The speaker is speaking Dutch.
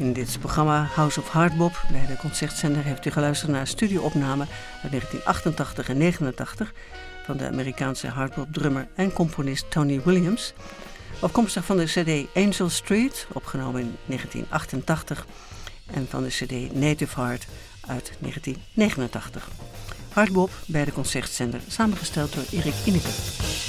In dit programma House of Hardbop bij de Concertzender heeft u geluisterd naar een studioopname uit 1988 en 1989 van de Amerikaanse hardbop-drummer en componist Tony Williams. Afkomstig van de cd Angel Street, opgenomen in 1988, en van de cd Native Heart uit 1989. Hardbop bij de Concertzender, samengesteld door Erik Inneke.